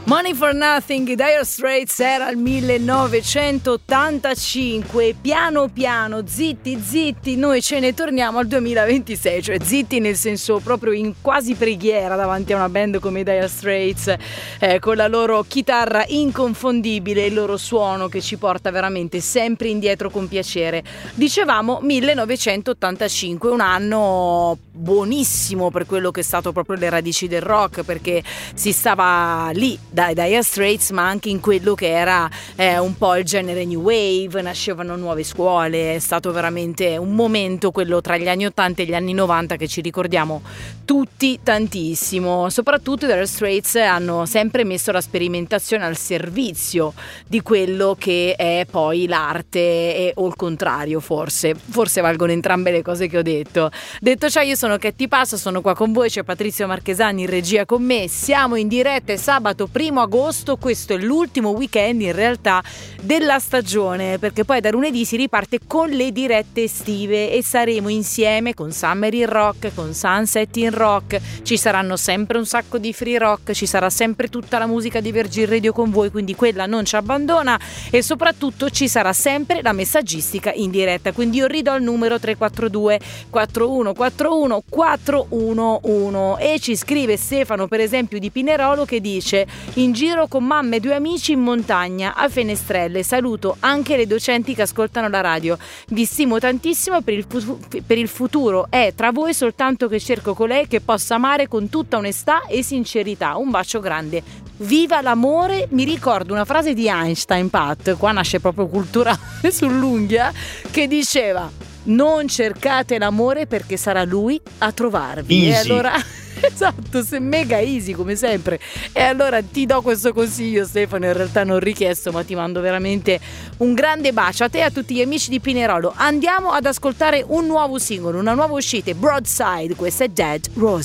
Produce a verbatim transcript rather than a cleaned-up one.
Money for Nothing, Dire Straits, era il millenovecentottantacinque. Piano piano, zitti zitti, noi ce ne torniamo al duemilaventisei, cioè zitti nel senso proprio in quasi preghiera davanti a una band come Dire Straits, eh, con la loro chitarra inconfondibile e il loro suono che ci porta veramente sempre indietro con piacere. Dicevamo millenovecentottantacinque, un anno buonissimo per quello che è stato proprio le radici del rock, perché si stava lì dai Dire Straits, ma anche in quello che era eh, un po' il genere new wave, nascevano nuove scuole, è stato veramente un momento, quello tra gli anni ottanta e gli anni novanta, che ci ricordiamo tutti tantissimo. Soprattutto i Dire Straits hanno sempre messo la sperimentazione al servizio di quello che è poi l'arte, e, o il contrario, forse forse valgono entrambe le cose che ho detto. Detto ciò, io sono Katy Passo, sono qua con voi, c'è Patrizio Marchesani in regia con me, siamo in diretta, è sabato primo agosto, questo è l'ultimo weekend in realtà della stagione, perché poi da lunedì si riparte con le dirette estive e saremo insieme con Summer in Rock, con Sunset in Rock, ci saranno sempre un sacco di free rock, ci sarà sempre tutta la musica di Virgin Radio con voi, quindi quella non ci abbandona, e soprattutto ci sarà sempre la messaggistica in diretta, quindi io ridò il numero tre quattro due quattro uno quattro uno quattro uno uno e ci scrive Stefano, per esempio, di Pinerolo, che dice: in giro con mamma e due amici in montagna a Fenestrelle, saluto anche le docenti che ascoltano la radio, vi stimo tantissimo, per il, fu- per il futuro è tra voi soltanto che cerco colei che possa amare con tutta onestà e sincerità, un bacio grande, viva l'amore. Mi ricordo una frase di Einstein, Pat, qua nasce proprio cultura sull'unghia, che diceva: non cercate l'amore perché sarà lui a trovarvi. Easy. E allora esatto, se mega easy come sempre. E allora ti do questo consiglio, Stefano, in realtà non richiesto, ma ti mando veramente un grande bacio a te e a tutti gli amici di Pinerolo. Andiamo ad ascoltare un nuovo singolo, una nuova uscita, Broadside, questa è Dead Roses.